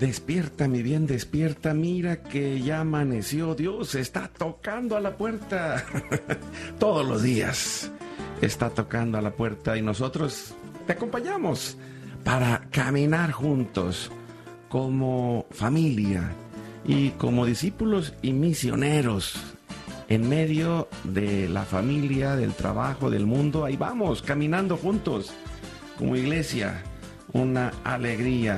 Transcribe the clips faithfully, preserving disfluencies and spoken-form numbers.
Despierta, mi bien, despierta, mira que ya amaneció, Dios está tocando a la puerta. Todos los días está tocando a la puerta y nosotros te acompañamos para caminar juntos como familia y como discípulos y misioneros en medio de la familia, del trabajo, del mundo. Ahí vamos, caminando juntos como iglesia. Una alegría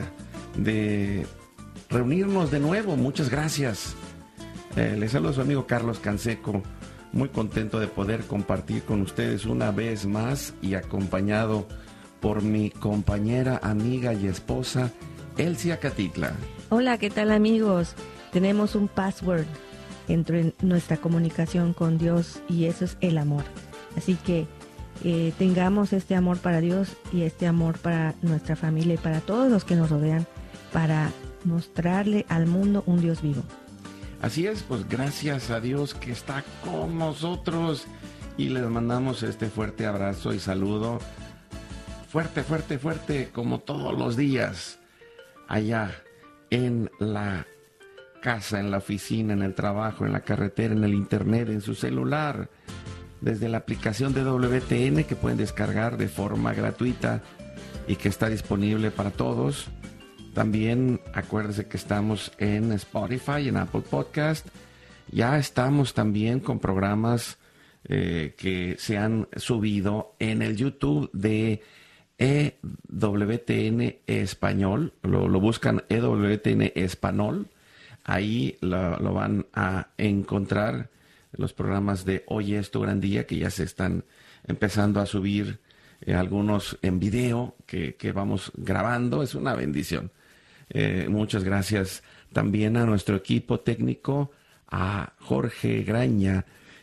de reunirnos de nuevo. Muchas gracias. Eh, les saludo a su amigo Carlos Canseco. Muy contento de poder compartir con ustedes una vez más y acompañado por mi compañera, amiga y esposa, Elsia Catitla. Hola, ¿qué tal, amigos? Tenemos un password entre nuestra comunicación con Dios y eso es el amor. Así que eh, tengamos este amor para Dios y este amor para nuestra familia y para todos los que nos rodean, para mostrarle al mundo un Dios vivo. Así es, pues gracias a Dios que está con nosotros y les mandamos este fuerte abrazo y saludo. Fuerte, fuerte, fuerte, como todos los días, allá en la casa, en la oficina, en el trabajo, en la carretera, en el internet, en su celular, desde la aplicación de W T N que pueden descargar de forma gratuita y que está disponible para todos. También acuérdense que estamos en Spotify, en Apple Podcast. Ya estamos también con programas eh, que se han subido en el YouTube de E W T N Español. Lo, lo buscan E W T N Español. Ahí lo, lo van a encontrar los programas de Hoy es tu gran día, que ya se están empezando a subir eh, algunos en video que, que vamos grabando. Es una bendición. Eh, muchas gracias también a nuestro equipo técnico, a Jorge Graña,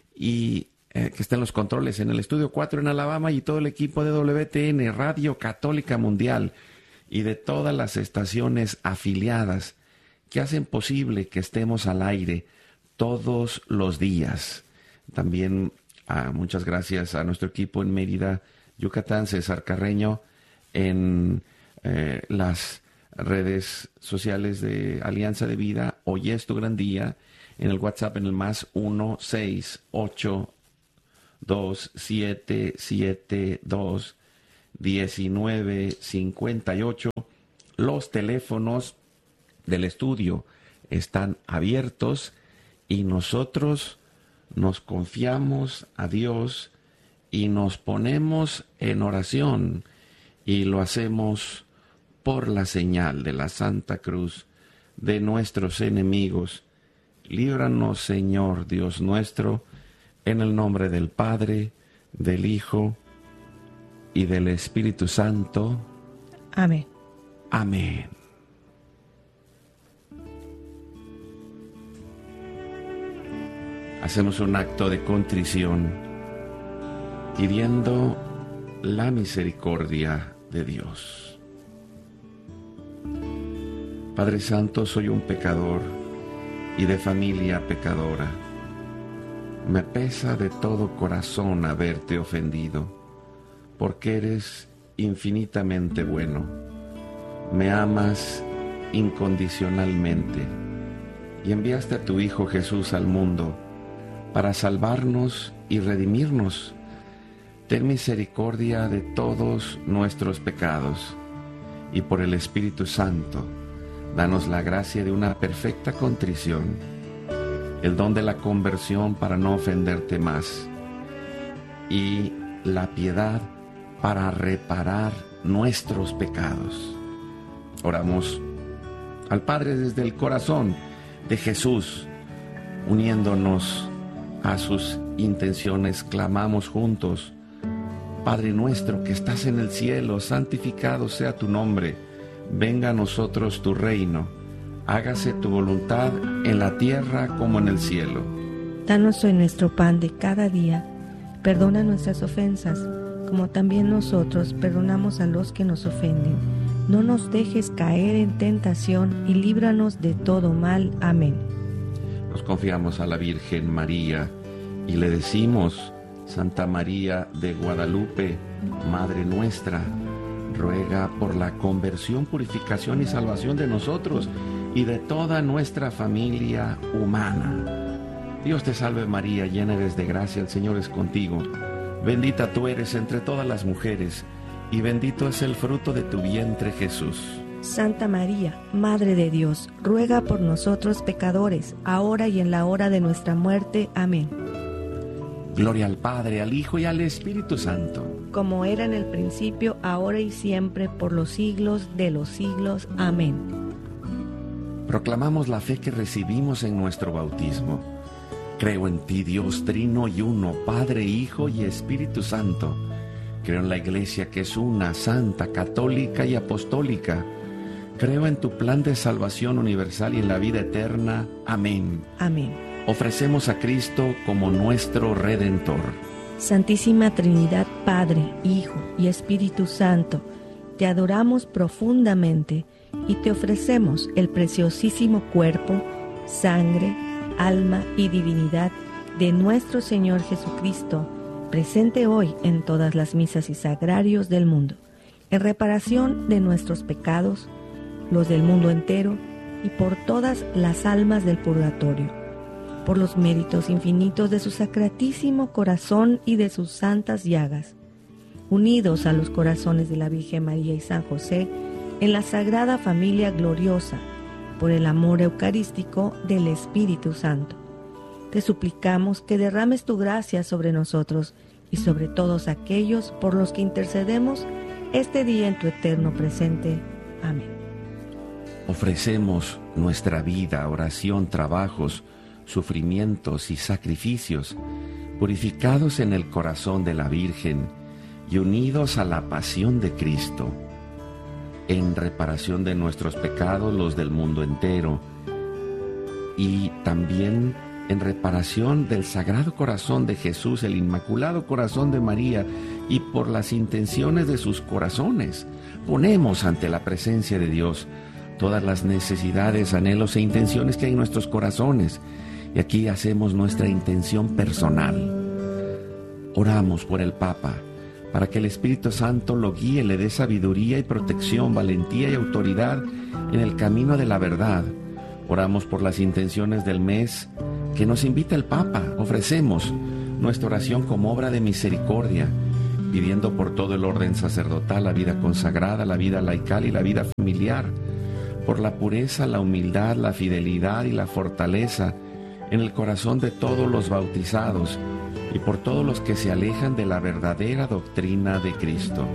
y eh, que está en los controles en el Estudio cuatro en Alabama, y todo el equipo de W T N, Radio Católica Mundial, y de todas las estaciones afiliadas que hacen posible que estemos al aire todos los días. También ah, muchas gracias a nuestro equipo en Mérida, Yucatán, César Carreño, en eh, las redes sociales de Alianza de Vida, Hoy es tu gran día, en el WhatsApp en el más uno seis ocho dos siete siete dos diecinueve cincuenta y ocho. Los teléfonos del estudio están abiertos y nosotros nos confiamos a Dios y nos ponemos en oración y lo hacemos por la señal de la Santa Cruz de nuestros enemigos. Líbranos, Señor Dios nuestro, en el nombre del Padre, del Hijo y del Espíritu Santo. Amén. Amén. Hacemos un acto de contrición, pidiendo la misericordia de Dios. Padre Santo, soy un pecador y de familia pecadora. Me pesa de todo corazón haberte ofendido, porque eres infinitamente bueno. Me amas incondicionalmente y enviaste a tu Hijo Jesús al mundo para salvarnos y redimirnos. Ten misericordia de todos nuestros pecados y por el Espíritu Santo, danos la gracia de una perfecta contrición, el don de la conversión para no ofenderte más y la piedad para reparar nuestros pecados. Oramos al Padre desde el corazón de Jesús, uniéndonos a sus intenciones, clamamos juntos: Padre nuestro que estás en el cielo, santificado sea tu nombre. Venga a nosotros tu reino, hágase tu voluntad en la tierra como en el cielo. Danos hoy nuestro pan de cada día, perdona nuestras ofensas, como también nosotros perdonamos a los que nos ofenden. No nos dejes caer en tentación y líbranos de todo mal. Amén. Nos confiamos a la Virgen María y le decimos: Santa María de Guadalupe, Madre nuestra, ruega por la conversión, purificación y salvación de nosotros y de toda nuestra familia humana. Dios te salve María, llena eres de gracia, el Señor es contigo. Bendita tú eres entre todas las mujeres, y bendito es el fruto de tu vientre, Jesús. Santa María, Madre de Dios, ruega por nosotros pecadores, ahora y en la hora de nuestra muerte. Amén. Gloria al Padre, al Hijo y al Espíritu Santo. Como era en el principio, ahora y siempre, por los siglos de los siglos. Amén. Proclamamos la fe que recibimos en nuestro bautismo. Creo en ti, Dios trino y uno, Padre, Hijo y Espíritu Santo. Creo en la Iglesia que es una, santa, católica y apostólica. Creo en tu plan de salvación universal y en la vida eterna. Amén. Amén. Ofrecemos a Cristo como nuestro Redentor. Santísima Trinidad, Padre, Hijo y Espíritu Santo, te adoramos profundamente y te ofrecemos el preciosísimo cuerpo, sangre, alma y divinidad de nuestro Señor Jesucristo, presente hoy en todas las misas y sagrarios del mundo, en reparación de nuestros pecados, los del mundo entero y por todas las almas del purgatorio, por los méritos infinitos de su sacratísimo corazón y de sus santas llagas, unidos a los corazones de la Virgen María y San José, en la Sagrada Familia gloriosa, por el amor eucarístico del Espíritu Santo. Te suplicamos que derrames tu gracia sobre nosotros y sobre todos aquellos por los que intercedemos este día en tu eterno presente. Amén. Ofrecemos nuestra vida, oración, trabajos, sufrimientos y sacrificios, purificados en el corazón de la Virgen y unidos a la pasión de Cristo, en reparación de nuestros pecados, los del mundo entero, y también en reparación del Sagrado Corazón de Jesús, el Inmaculado Corazón de María, y por las intenciones de sus corazones. Ponemos ante la presencia de Dios todas las necesidades, anhelos e intenciones que hay en nuestros corazones, y aquí hacemos nuestra intención personal. Oramos por el Papa, para que el Espíritu Santo lo guíe, le dé sabiduría y protección, valentía y autoridad en el camino de la verdad. Oramos por las intenciones del mes que nos invita el Papa. Ofrecemos nuestra oración como obra de misericordia, pidiendo por todo el orden sacerdotal, la vida consagrada, la vida laical y la vida familiar, por la pureza, la humildad, la fidelidad y la fortaleza en el corazón de todos los bautizados, y por todos los que se alejan de la verdadera doctrina de Cristo.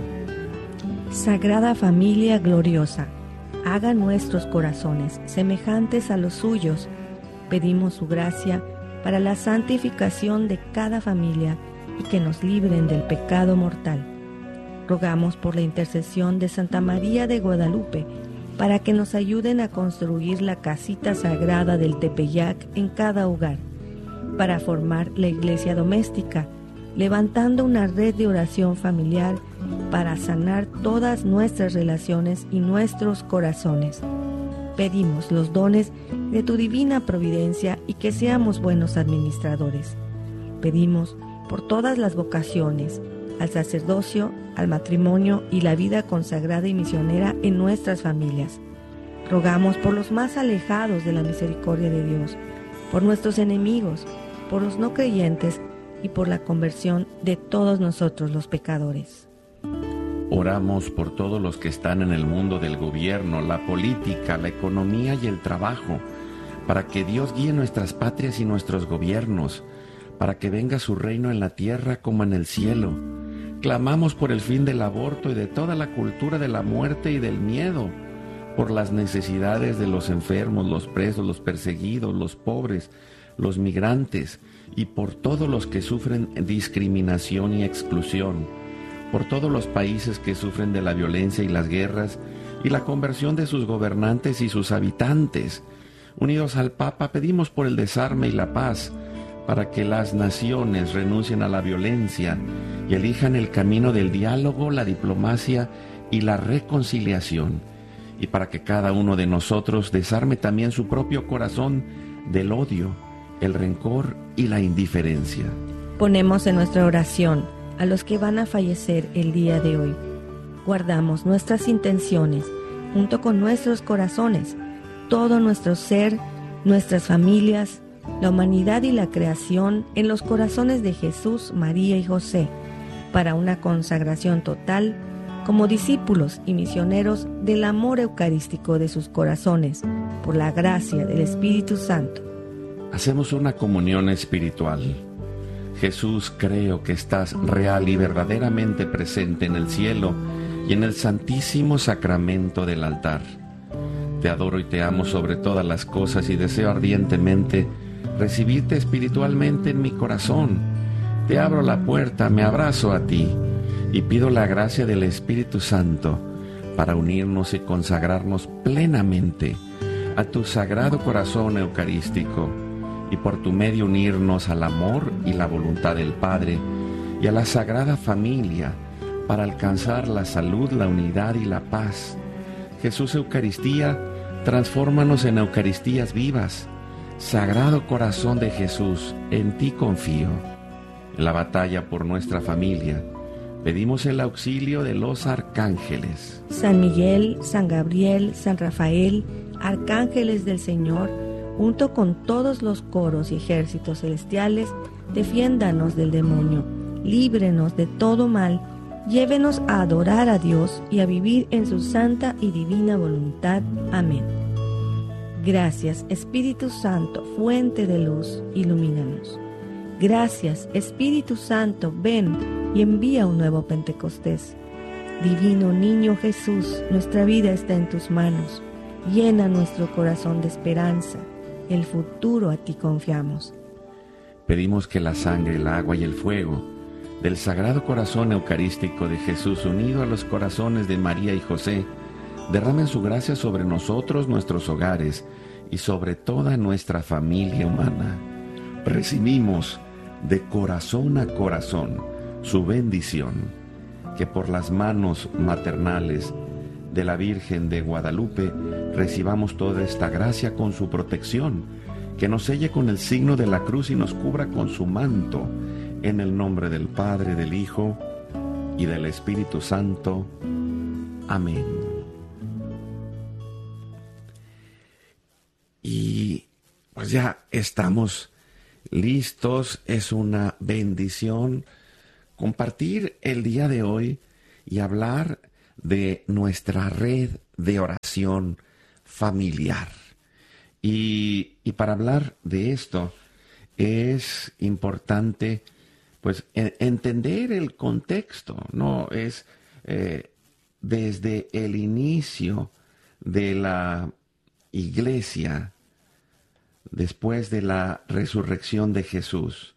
Sagrada Familia gloriosa, haga nuestros corazones semejantes a los suyos. Pedimos su gracia para la santificación de cada familia y que nos libren del pecado mortal. Rogamos por la intercesión de Santa María de Guadalupe para que nos ayuden a construir la casita sagrada del Tepeyac en cada hogar, para formar la iglesia doméstica, levantando una red de oración familiar para sanar todas nuestras relaciones y nuestros corazones. Pedimos los dones de tu divina providencia y que seamos buenos administradores. Pedimos por todas las vocaciones, al sacerdocio, al matrimonio y la vida consagrada y misionera en nuestras familias. Rogamos por los más alejados de la misericordia de Dios, por nuestros enemigos, por los no creyentes y por la conversión de todos nosotros los pecadores. Oramos por todos los que están en el mundo del gobierno, la política, la economía y el trabajo, para que Dios guíe nuestras patrias y nuestros gobiernos, para que venga su reino en la tierra como en el cielo. Clamamos por el fin del aborto y de toda la cultura de la muerte y del miedo, por las necesidades de los enfermos, los presos, los perseguidos, los pobres, los migrantes, y por todos los que sufren discriminación y exclusión, por todos los países que sufren de la violencia y las guerras, y la conversión de sus gobernantes y sus habitantes. Unidos al Papa, pedimos por el desarme y la paz, para que las naciones renuncien a la violencia y elijan el camino del diálogo, la diplomacia y la reconciliación, y para que cada uno de nosotros desarme también su propio corazón del odio, el rencor y la indiferencia. Ponemos en nuestra oración a los que van a fallecer el día de hoy. guardamos nuestras intenciones junto con nuestros corazones, todo nuestro ser, nuestras familias, la humanidad y la creación en los corazones de Jesús, María y José, para una consagración total como discípulos y misioneros del amor eucarístico de sus corazones, por la gracia del Espíritu Santo. Hacemos una comunión espiritual. Jesús, creo que estás real y verdaderamente presente en el cielo y en el santísimo sacramento del altar. Te adoro y te amo sobre todas las cosas y deseo ardientemente recibirte espiritualmente en mi corazón. Te abro la puerta, me abrazo a ti y pido la gracia del Espíritu Santo para unirnos y consagrarnos plenamente a tu sagrado corazón eucarístico y por tu medio unirnos al amor y la voluntad del Padre y a la Sagrada Familia para alcanzar la salud, la unidad y la paz. Jesús Eucaristía, transfórmanos en Eucaristías vivas. Sagrado Corazón de Jesús, en ti confío. En la batalla por nuestra familia, pedimos el auxilio de los arcángeles. San Miguel, San Gabriel, San Rafael, arcángeles del Señor, junto con todos los coros y ejércitos celestiales, defiéndanos del demonio, líbrenos de todo mal, llévenos a adorar a Dios y a vivir en su santa y divina voluntad. Amén. Gracias, Espíritu Santo, fuente de luz, ilumínanos. Gracias, Espíritu Santo, ven y envía un nuevo Pentecostés. Divino Niño Jesús, nuestra vida está en tus manos. Llena nuestro corazón de esperanza. El futuro a ti confiamos. Pedimos que la sangre, el agua y el fuego del Sagrado Corazón Eucarístico de Jesús, unido a los corazones de María y José, derramen su gracia sobre nosotros, nuestros hogares y sobre toda nuestra familia humana. Recibimos de corazón a corazón su bendición, que por las manos maternales de la Virgen de Guadalupe recibamos toda esta gracia con su protección, que nos selle con el signo de la cruz y nos cubra con su manto, en el nombre del Padre, del Hijo y del Espíritu Santo. Amén. Y pues ya estamos listos. Es una bendición compartir el día de hoy y hablar de nuestra red de oración familiar. Y, y para hablar de esto es importante pues en, entender el contexto, ¿no? Es eh, desde el inicio de la Iglesia, después de la resurrección de Jesús,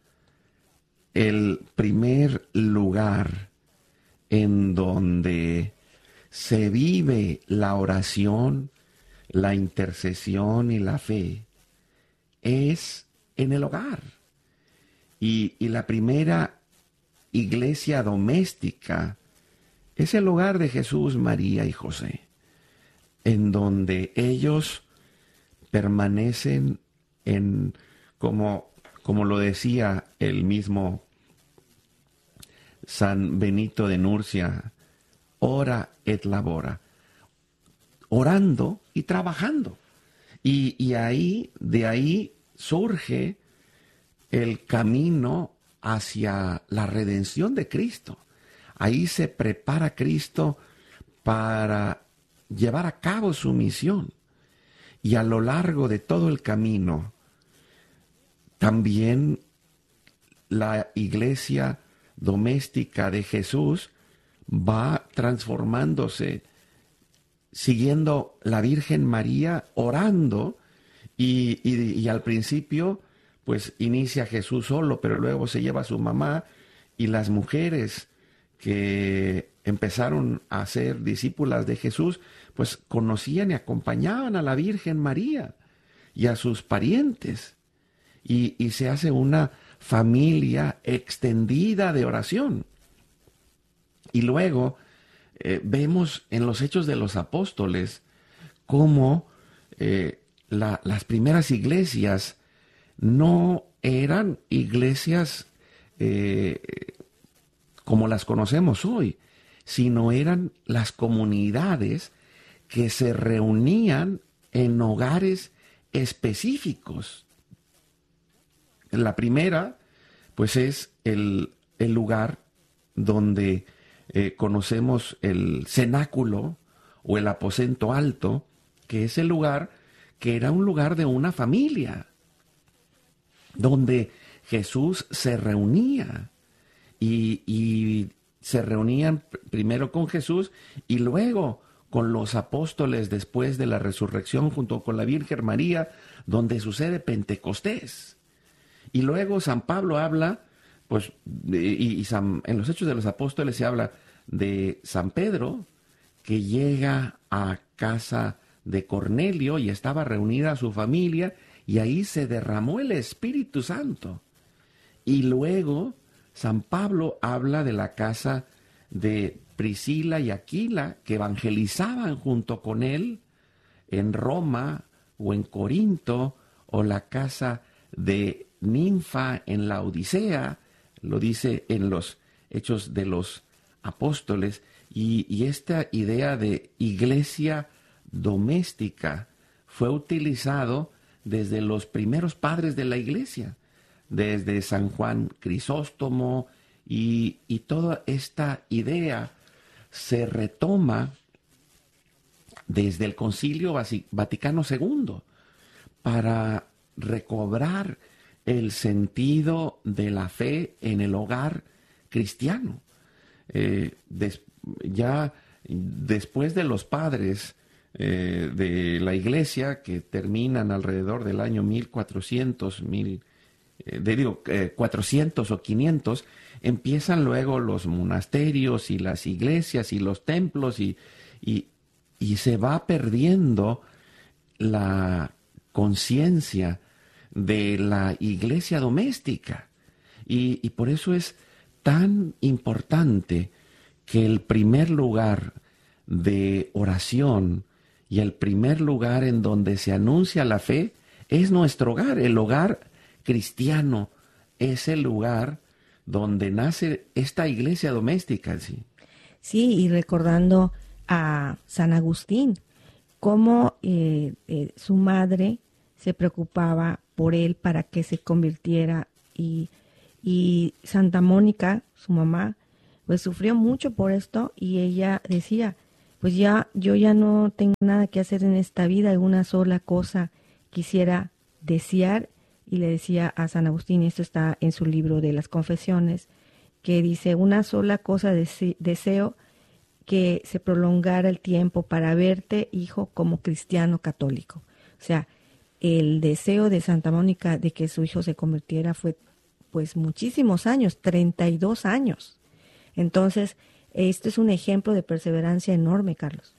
el primer lugar en donde se vive la oración, la intercesión y la fe es en el hogar. Y, y la primera iglesia doméstica es el hogar de Jesús, María y José, en donde ellos permanecen en, como, como lo decía el mismo San Benito de Nurcia, ora et labora, orando y trabajando. Y, y ahí, de ahí surge el camino hacia la redención de Cristo. Ahí se prepara Cristo para llevar a cabo su misión. Y a lo largo de todo el camino, también la iglesia doméstica de Jesús va transformándose, siguiendo la Virgen María, orando, y, y, y al principio pues inicia Jesús solo, pero luego se lleva a su mamá, y las mujeres que empezaron a ser discípulas de Jesús, pues conocían y acompañaban a la Virgen María y a sus parientes, y, y se hace una familia extendida de oración. Y luego eh, vemos en los Hechos de los Apóstoles cómo eh, la, las primeras iglesias no eran iglesias eh, como las conocemos hoy, sino eran las comunidades que se reunían en hogares específicos. La primera, pues es el, el lugar donde eh, conocemos el cenáculo o el aposento alto, que es el lugar que era un lugar de una familia, donde Jesús se reunía y, y se reunían primero con Jesús y luego con los apóstoles después de la resurrección junto con la Virgen María, donde sucede Pentecostés. Y luego San Pablo habla, pues, y, y San, en los Hechos de los Apóstoles se habla de San Pedro, que llega a casa de Cornelio y estaba reunida su familia, y ahí se derramó el Espíritu Santo. Y luego San Pablo habla de la casa de Priscila y Aquila, que evangelizaban junto con él en Roma o en Corinto, o la casa de Ninfa en la Odisea, lo dice en los Hechos de los Apóstoles, y, y esta idea de iglesia doméstica fue utilizado desde los primeros padres de la iglesia, desde San Juan Crisóstomo, y, y toda esta idea se retoma desde el Concilio Vaticano segundo para recobrar el sentido de la fe en el hogar cristiano. Eh, des, ya después de los padres eh, de la iglesia, que terminan alrededor del año mil cuatrocientos, mil, eh, de, digo, eh, cuatrocientos o quinientos, empiezan luego los monasterios y las iglesias y los templos, y, y, y se va perdiendo la conciencia de la iglesia doméstica. Y, y por eso es tan importante que el primer lugar de oración y el primer lugar en donde se anuncia la fe es nuestro hogar. El hogar cristiano es el lugar donde nace esta iglesia doméstica. Sí, sí, y recordando a San Agustín, cómo eh, eh, su madre se preocupaba por él para que se convirtiera, y, y Santa Mónica, su mamá, pues sufrió mucho por esto, y ella decía, pues ya, yo ya no tengo nada que hacer en esta vida, una sola cosa quisiera desear. Y le decía a San Agustín, y esto está en su libro de las Confesiones, que dice, una sola cosa dese- deseo, que se prolongara el tiempo para verte, hijo, como cristiano católico. O sea, el deseo de Santa Mónica de que su hijo se convirtiera fue pues muchísimos años, treinta y dos años. Entonces, esto es un ejemplo de perseverancia enorme, Carlos.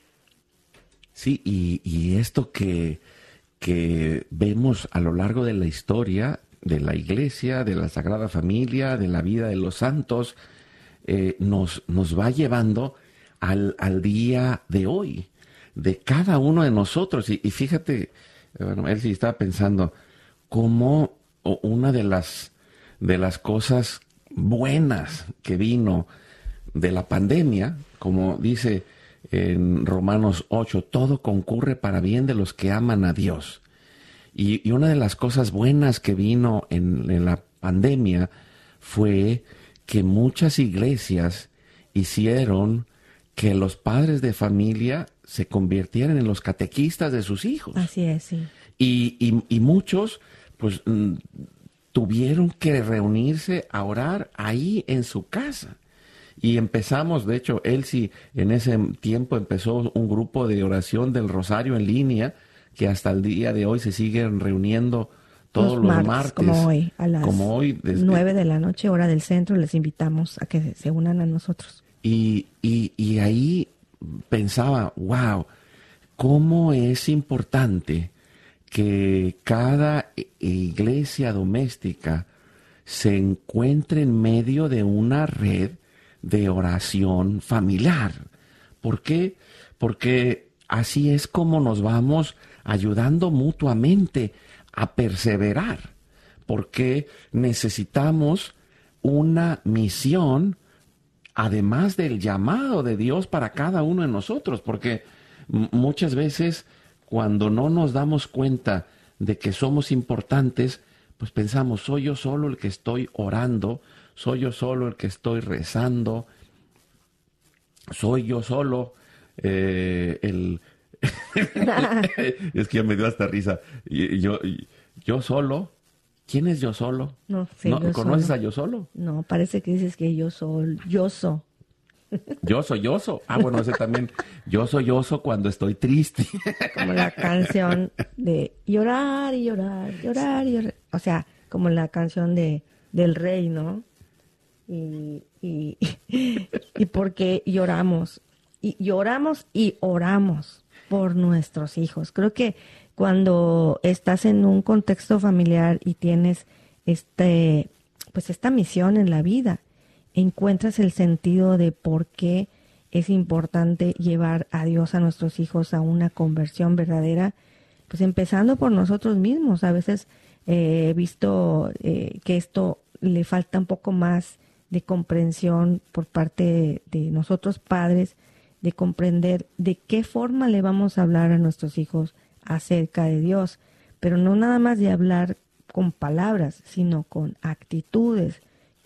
Sí, y, y esto que, que vemos a lo largo de la historia de la Iglesia, de la Sagrada Familia, de la vida de los santos, eh, nos, nos va llevando al, al día de hoy, de cada uno de nosotros. Y, y fíjate, bueno, él sí estaba pensando cómo una de las, de las cosas buenas que vino de la pandemia, como dice en Romanos ocho, todo concurre para bien de los que aman a Dios. Y, y una de las cosas buenas que vino en, en la pandemia fue que muchas iglesias hicieron que los padres de familia se convirtieran en los catequistas de sus hijos. Así es, sí. Y, y, y muchos, pues, mm, tuvieron que reunirse a orar ahí en su casa. Y empezamos, de hecho, Elsie en ese tiempo empezó un grupo de oración del Rosario en línea, que hasta el día de hoy se siguen reuniendo todos los, los martes, martes. Como hoy, a las como hoy, desde nueve de la noche, hora del centro, les invitamos a que se unan a nosotros. Y, y, y ahí pensaba, wow, cómo es importante que cada iglesia doméstica se encuentre en medio de una red de oración familiar. ¿Por qué? Porque así es como nos vamos ayudando mutuamente a perseverar, porque necesitamos una misión además del llamado de Dios para cada uno de nosotros, porque m- muchas veces cuando no nos damos cuenta de que somos importantes, pues pensamos, soy yo solo el que estoy orando, soy yo solo el que estoy rezando, soy yo solo eh, el... Es que ya me dio hasta risa. Y- y Yo, y- yo solo, ¿quién es yo solo? No sé, ¿No, yo ¿Conoces solo. a yo solo? No, parece que dices que yo soy, yo soy. Yo soy oso. Ah, bueno, ese también. Yo soy oso cuando estoy triste. Como la canción de llorar y llorar, llorar y llorar. O sea, como la canción de del rey, ¿no? Y, y, y porque lloramos. Y lloramos y oramos por nuestros hijos. Creo que cuando estás en un contexto familiar y tienes este, pues esta misión en la vida, encuentras el sentido de por qué es importante llevar a Dios a nuestros hijos a una conversión verdadera, pues empezando por nosotros mismos. A veces eh, he visto eh, que esto le falta un poco más de comprensión por parte de nosotros padres, de comprender de qué forma le vamos a hablar a nuestros hijos acerca de Dios, pero no nada más de hablar con palabras, sino con actitudes,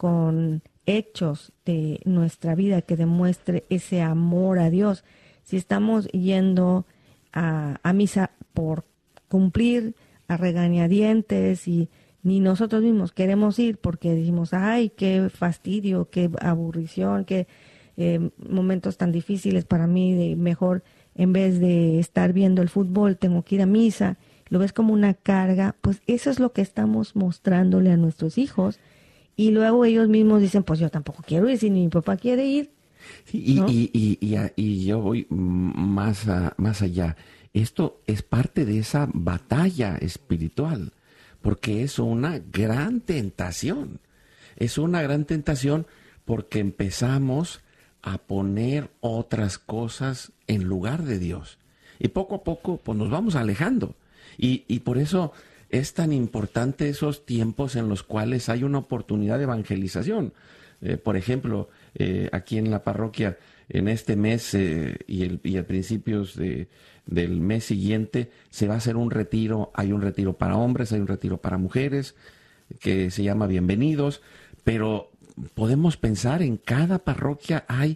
con hechos de nuestra vida que demuestre ese amor a Dios. Si estamos yendo a, a misa por cumplir, a regañadientes, y ni nosotros mismos queremos ir porque decimos, ay, qué fastidio, qué aburrición, qué eh, momentos tan difíciles para mí, de mejor en vez de estar viendo el fútbol tengo que ir a misa, lo ves como una carga, pues eso es lo que estamos mostrándole a nuestros hijos. Y luego ellos mismos dicen, pues yo tampoco quiero ir, si mi papá quiere ir. Sí, y, ¿No? y, y, y, a- y yo voy mm, más, a- más allá. Esto es parte de esa batalla espiritual, porque es una gran tentación. Es una gran tentación porque empezamos a poner otras cosas en lugar de Dios. Y poco a poco, pues nos vamos alejando. Y, y por eso es tan importante esos tiempos en los cuales hay una oportunidad de evangelización. Eh, por ejemplo, eh, aquí en la parroquia, en este mes eh, y, el, y a principios de, del mes siguiente, se va a hacer un retiro. Hay un retiro para hombres, hay un retiro para mujeres, que se llama Bienvenidos, pero podemos pensar en cada parroquia hay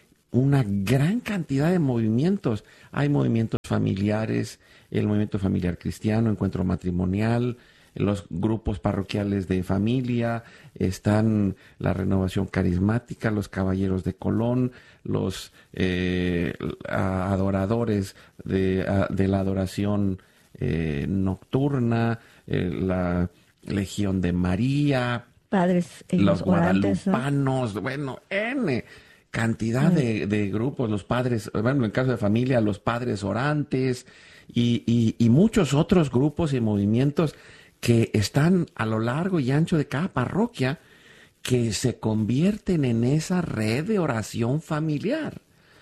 una gran cantidad de movimientos. Hay movimientos familiares, el movimiento familiar cristiano, encuentro matrimonial, los grupos parroquiales de familia, están la renovación carismática, los caballeros de Colón, los eh, adoradores de, de la adoración eh, nocturna, eh, la Legión de María, Padres, los ellos orantes, ¿no? guadalupanos, bueno, N cantidad de, de grupos, los padres, bueno, en caso de familia, los padres orantes y, y, y muchos otros grupos y movimientos que están a lo largo y ancho de cada parroquia, que se convierten en esa red de oración familiar,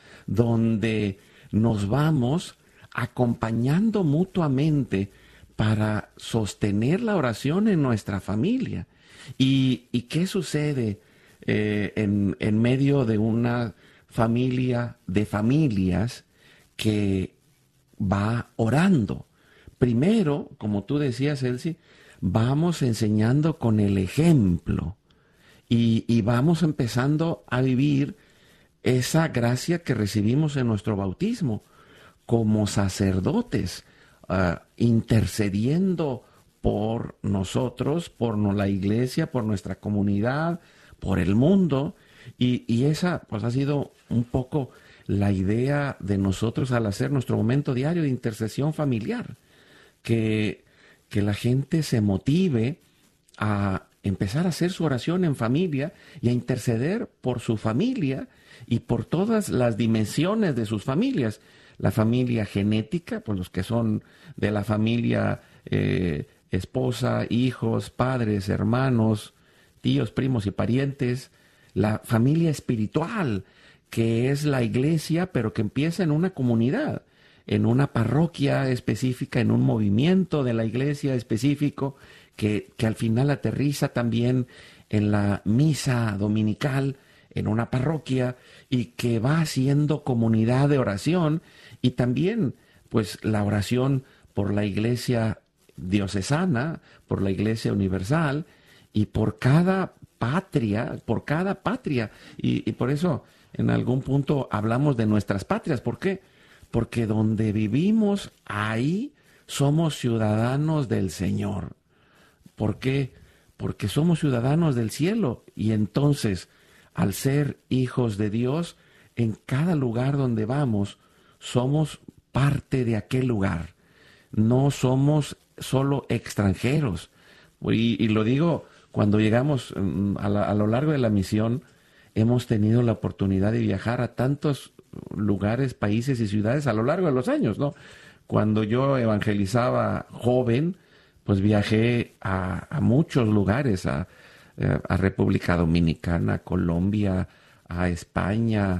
donde nos vamos acompañando mutuamente para sostener la oración en nuestra familia. ¿Y, y qué sucede eh, en, en medio de una familia de familias que va orando? Primero, como tú decías, Elsie, vamos enseñando con el ejemplo y, y vamos empezando a vivir esa gracia que recibimos en nuestro bautismo como sacerdotes, uh, intercediendo por nosotros, por no, la iglesia, por nuestra comunidad, por el mundo. Y, y esa pues ha sido un poco la idea de nosotros al hacer nuestro momento diario de intercesión familiar. Que, que la gente se motive a empezar a hacer su oración en familia y a interceder por su familia y por todas las dimensiones de sus familias. La familia genética, pues los que son de la familia eh, esposa, hijos, padres, hermanos, tíos, primos y parientes. La familia espiritual, que es la iglesia, pero que empieza en una comunidad, en una parroquia específica, en un movimiento de la iglesia específico, que, que al final aterriza también en la misa dominical, en una parroquia y que va haciendo comunidad de oración, y también pues la oración por la iglesia diocesana, por la iglesia universal y por cada patria, por cada patria. Y, y por eso en algún punto hablamos de nuestras patrias. ¿Por qué? Porque donde vivimos, ahí somos ciudadanos del Señor. ¿Por qué? Porque somos ciudadanos del cielo, y entonces, al ser hijos de Dios, en cada lugar donde vamos, somos parte de aquel lugar. No somos solo extranjeros. Y, y lo digo, cuando llegamos a, la, a lo largo de la misión, hemos tenido la oportunidad de viajar a tantos lugares, países y ciudades a lo largo de los años, ¿no? Cuando yo evangelizaba joven, pues viajé a, a muchos lugares, a, a República Dominicana, a Colombia, a España,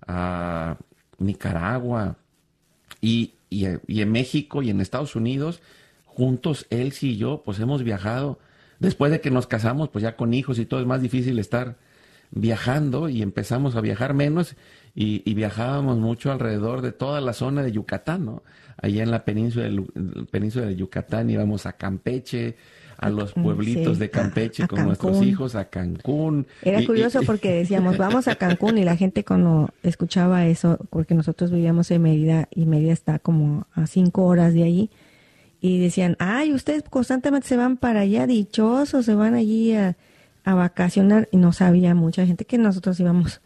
a Nicaragua, y, y, y en México y en Estados Unidos, juntos, él y yo, pues hemos viajado. Después de que nos casamos, pues ya con hijos y todo, es más difícil estar viajando, y empezamos a viajar menos, y, y viajábamos mucho alrededor de toda la zona de Yucatán, ¿no? Allá en la península de, península de Yucatán íbamos a Campeche, a los pueblitos sí, de Campeche a, a con Cancún. Nuestros hijos, a Cancún. Era y, curioso y, porque decíamos, vamos a Cancún, y la gente cuando escuchaba eso, porque nosotros vivíamos en Mérida, y Mérida está como a cinco horas de ahí, y decían, ay, ustedes constantemente se van para allá, dichosos, se van allí a, a vacacionar, y no sabía mucha gente que nosotros íbamos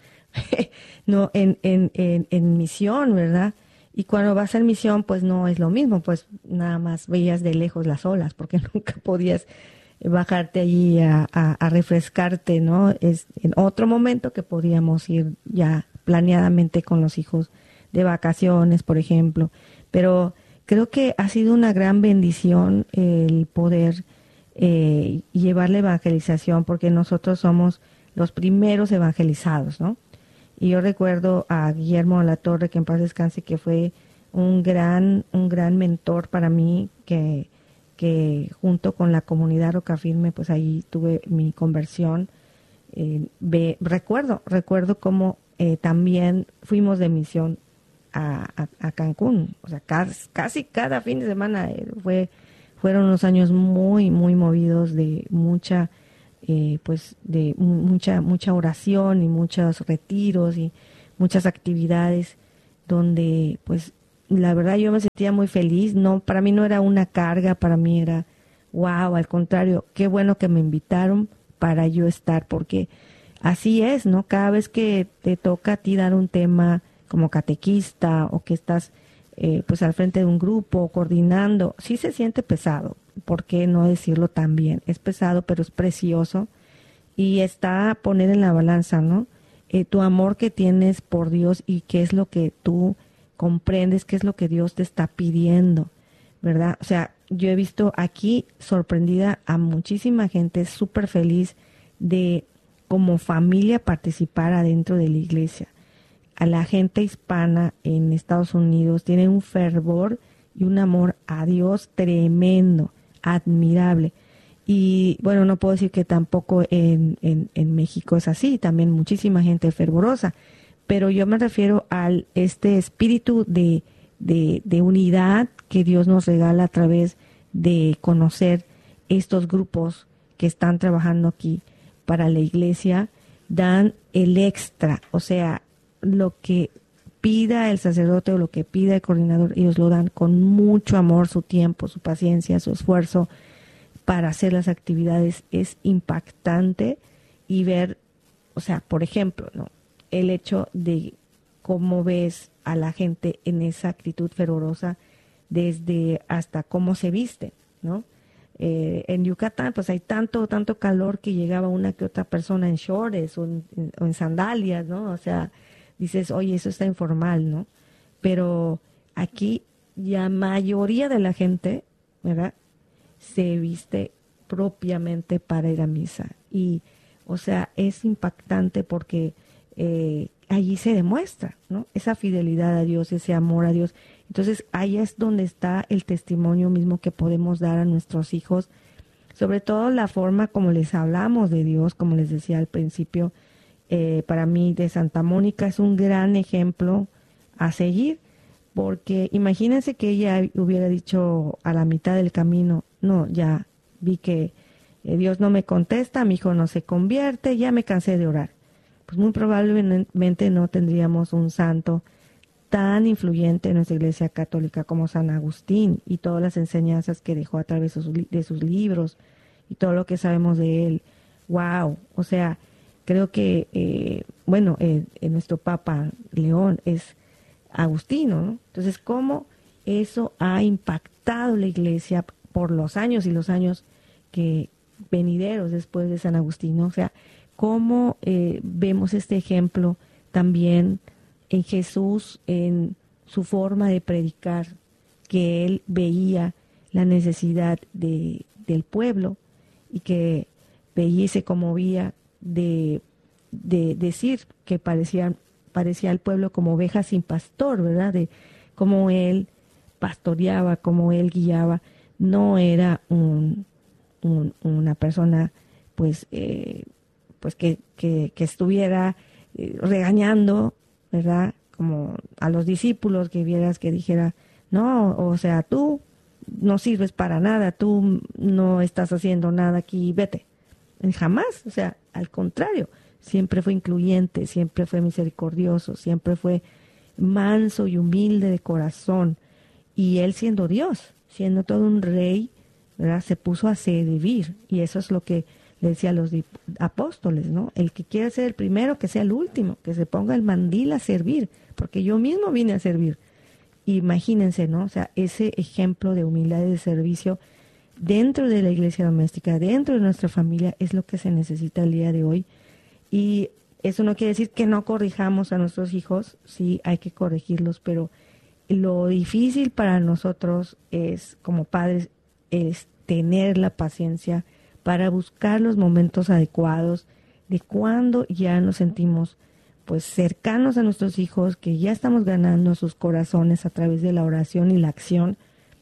no en, en, en, en misión, ¿verdad? Y cuando vas en misión, pues no es lo mismo, pues nada más veías de lejos las olas, porque nunca podías bajarte allí a, a, a refrescarte, ¿no? Es en otro momento que podíamos ir ya planeadamente con los hijos de vacaciones, por ejemplo. Pero creo que ha sido una gran bendición el poder eh, llevar la evangelización, porque nosotros somos los primeros evangelizados, ¿no? Y yo recuerdo a Guillermo Latorre, que en paz descanse, que fue un gran, un gran mentor para mí, que, que junto con la comunidad Rocafirme, pues ahí tuve mi conversión. Eh, ve, recuerdo, recuerdo cómo eh, también fuimos de misión a, a, a Cancún. O sea, casi, casi cada fin de semana eh, fue, fueron unos años muy, muy movidos de mucha... Eh, pues de mucha mucha oración y muchos retiros y muchas actividades donde pues la verdad yo me sentía muy feliz. No, para mí no era una carga, para mí era wow, al contrario, qué bueno que me invitaron para yo estar, porque así es, ¿no? Cada vez que te toca a ti dar un tema como catequista, o que estás eh, pues al frente de un grupo coordinando, sí se siente pesado. ¿Por qué no decirlo también? Es pesado, pero es precioso, y está a poner en la balanza, ¿no? Eh, tu amor que tienes por Dios, y qué es lo que tú comprendes, qué es lo que Dios te está pidiendo, ¿verdad? O sea, yo he visto aquí sorprendida a muchísima gente súper feliz de como familia participar adentro de la iglesia. A la gente hispana en Estados Unidos tiene un fervor y un amor a Dios tremendo, admirable. Y bueno, no puedo decir que tampoco en, en, en México es así, también muchísima gente fervorosa, pero yo me refiero al este espíritu de, de, de unidad que Dios nos regala a través de conocer estos grupos que están trabajando aquí para la iglesia, dan el extra, o sea, lo que pida el sacerdote o lo que pida el coordinador, ellos lo dan con mucho amor, su tiempo, su paciencia, su esfuerzo para hacer las actividades. Es impactante, y ver, o sea, por ejemplo, ¿no? El hecho de cómo ves a la gente en esa actitud fervorosa, desde hasta cómo se viste, ¿no? Eh, en Yucatán, pues hay tanto, tanto calor que llegaba una que otra persona en shorts o en, en, o en sandalias, ¿no? O sea, dices, oye, eso está informal, ¿no? Pero aquí la mayoría de la gente, ¿verdad?, se viste propiamente para ir a misa. Y, o sea, es impactante porque eh, allí se demuestra, ¿no?, esa fidelidad a Dios, ese amor a Dios. Entonces, ahí es donde está el testimonio mismo que podemos dar a nuestros hijos, sobre todo la forma como les hablamos de Dios, como les decía al principio. eh, para mí de Santa Mónica es un gran ejemplo a seguir, porque imagínense que ella hubiera dicho a la mitad del camino, no, ya vi que eh, Dios no me contesta, mi hijo no se convierte, ya me cansé de orar. Pues muy probablemente no tendríamos un santo tan influyente en nuestra Iglesia Católica como San Agustín y todas las enseñanzas que dejó a través de sus, de sus libros y todo lo que sabemos de él. ¡Wow! O sea, creo que, eh, bueno, eh, eh, nuestro Papa León es agustino, ¿no? Entonces, ¿cómo eso ha impactado la Iglesia por los años y los años que venideros después de San Agustín, ¿no? O sea, cómo eh, vemos este ejemplo también en Jesús, en su forma de predicar, que él veía la necesidad de, del pueblo y que veía y se conmovía de, de decir que parecía, parecía al pueblo como ovejas sin pastor, ¿verdad? De cómo él pastoreaba, cómo él guiaba. No era un, un, una persona pues, eh, pues que, que, que estuviera eh, regañando, ¿verdad? Como a los discípulos, que vieras que dijera, no, o sea, tú no sirves para nada, tú no estás haciendo nada aquí, vete. Jamás, o sea, al contrario, siempre fue incluyente, siempre fue misericordioso, siempre fue manso y humilde de corazón. Y él siendo Dios, siendo todo un rey, ¿verdad? Se puso a servir, y eso es lo que le decía a los apóstoles, ¿no? El que quiera ser el primero, que sea el último, que se ponga el mandil a servir, porque yo mismo vine a servir. Imagínense, ¿no? O sea, ese ejemplo de humildad y de servicio dentro de la iglesia doméstica, dentro de nuestra familia, es lo que se necesita el día de hoy. Y eso no quiere decir que no corrijamos a nuestros hijos, sí hay que corregirlos, pero lo difícil para nosotros es, como padres, es tener la paciencia para buscar los momentos adecuados de cuando ya nos sentimos pues cercanos a nuestros hijos, que ya estamos ganando sus corazones a través de la oración y la acción,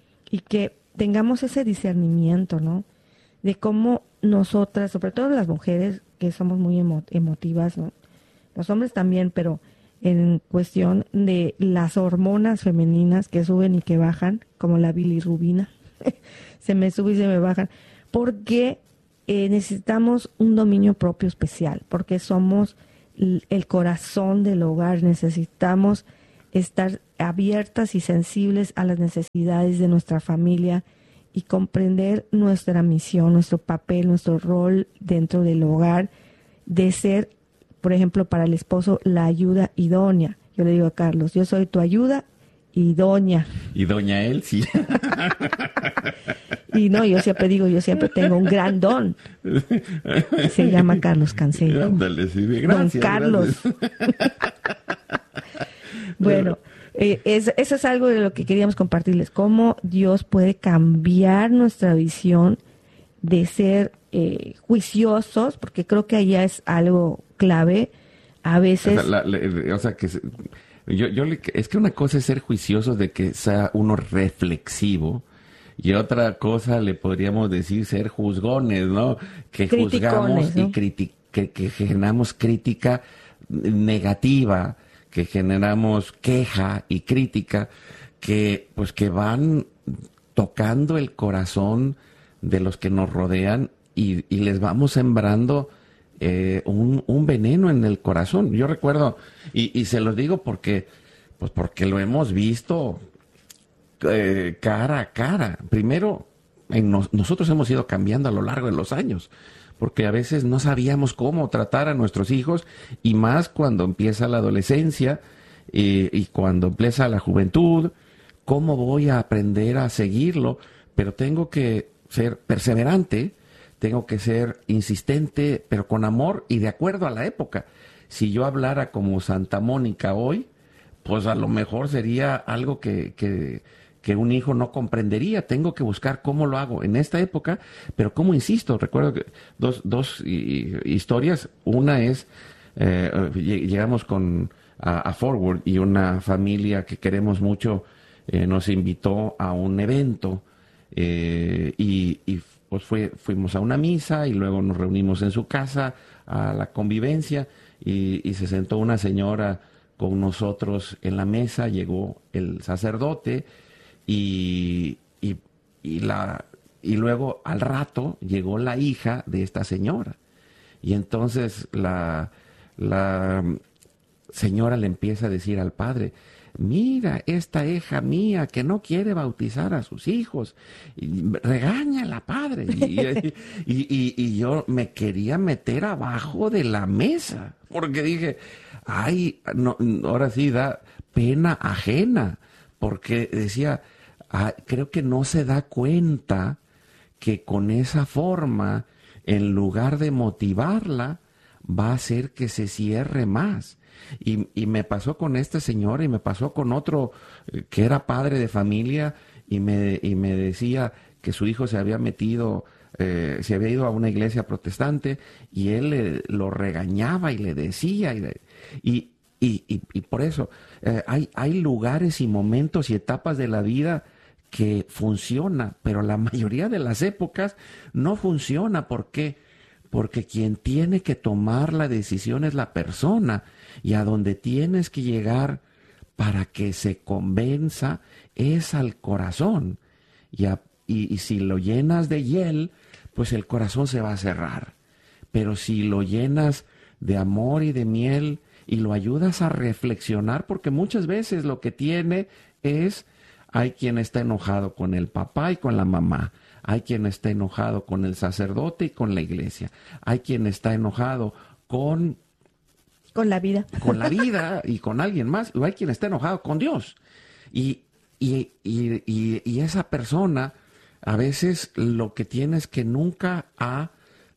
y que tengamos ese discernimiento, ¿no? De cómo nosotras, sobre todo las mujeres, que somos muy emo- emotivas, ¿no? Los hombres también, pero en cuestión de las hormonas femeninas que suben y que bajan, como la bilirrubina, se me sube y se me bajan, porque eh, necesitamos un dominio propio especial, porque somos l- el corazón del hogar, necesitamos estar abiertas y sensibles a las necesidades de nuestra familia y comprender nuestra misión, nuestro papel, nuestro rol dentro del hogar, de ser, por ejemplo, para el esposo, la ayuda idónea. Yo le digo a Carlos, yo soy tu ayuda idónea. Y doña Elsie. Y no, yo siempre digo, yo siempre tengo un gran don. Se llama Carlos Canseco. Ándale, sí, gracias, don Carlos. Gracias. Bueno, eh, es, eso es algo de lo que queríamos compartirles, cómo Dios puede cambiar nuestra visión de ser eh, juiciosos, porque creo que allá es algo clave. A veces... O sea, la, la, o sea que se, yo, yo le, es que una cosa es ser juicioso de que sea uno reflexivo, y otra cosa le podríamos decir ser juzgones, ¿no? Que juzgamos, ¿no? Y criti- que, que generamos crítica negativa, que generamos queja y crítica, que pues que van tocando el corazón de los que nos rodean y, y les vamos sembrando eh, un, un veneno en el corazón. Yo recuerdo, y, y se lo digo porque, pues porque lo hemos visto eh, cara a cara. Primero, en nos, nosotros hemos ido cambiando a lo largo de los años, porque a veces no sabíamos cómo tratar a nuestros hijos, y más cuando empieza la adolescencia eh, y cuando empieza la juventud, ¿cómo voy a aprender a seguirlo? Pero tengo que ser perseverante, tengo que ser insistente, pero con amor y de acuerdo a la época. Si yo hablara como Santa Mónica hoy, pues a lo mejor sería algo que... que que un hijo no comprendería. Tengo que buscar cómo lo hago en esta época, pero como insisto, recuerdo que dos, dos y, historias. Una es, eh, llegamos con a, a Forward, y una familia que queremos mucho eh, nos invitó a un evento, eh, y, y pues fue, fuimos a una misa y luego nos reunimos en su casa a la convivencia, y, y se sentó una señora con nosotros en la mesa, llegó el sacerdote y, y, y, la, y luego al rato llegó la hija de esta señora. Y entonces la, la señora le empieza a decir al padre, mira, esta hija mía que no quiere bautizar a sus hijos, regáñala, padre. Y, y, y, y yo me quería meter abajo de la mesa, porque dije, ay, no, ahora sí da pena ajena, porque decía, ah, creo que no se da cuenta que con esa forma, en lugar de motivarla, va a hacer que se cierre más. Y, y me pasó con esta señora y me pasó con otro eh, que era padre de familia y me, y me decía que su hijo se había metido, eh, se había ido a una iglesia protestante y él le, lo regañaba y le decía. Y, y, y, y, y por eso eh, hay, hay lugares y momentos y etapas de la vida que funciona, pero la mayoría de las épocas no funciona. ¿Por qué? Porque quien tiene que tomar la decisión es la persona, y a donde tienes que llegar para que se convenza es al corazón. Y, a, y, y si lo llenas de hiel, pues el corazón se va a cerrar. Pero si lo llenas de amor y de miel y lo ayudas a reflexionar, porque muchas veces lo que tiene es, hay quien está enojado con el papá y con la mamá. Hay quien está enojado con el sacerdote y con la iglesia. Hay quien está enojado con... Con la vida. Con la vida y con alguien más. O hay quien está enojado con Dios. Y, y, y, y, y esa persona, a veces lo que tiene es que nunca ha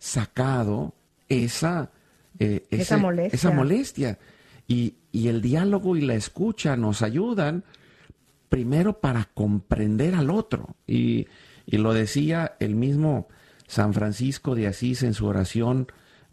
sacado esa, eh, ese, esa molestia. Esa molestia. Y, y el diálogo y la escucha nos ayudan primero para comprender al otro. Y... Y lo decía el mismo San Francisco de Asís en su oración,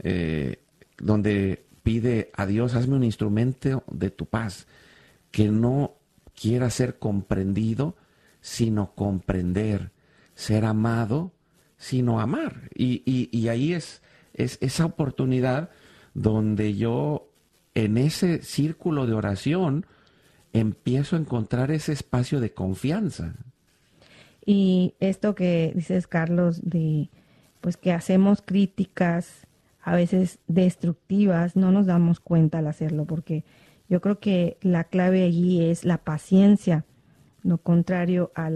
eh, donde pide a Dios, hazme un instrumento de tu paz, que no quiera ser comprendido, sino comprender, ser amado, sino amar. Y, y, y ahí es, es esa oportunidad donde yo, en ese círculo de oración, empiezo a encontrar ese espacio de confianza. Y esto que dices, Carlos, de pues que hacemos críticas a veces destructivas, no nos damos cuenta al hacerlo, porque yo creo que la clave allí es la paciencia, lo contrario a la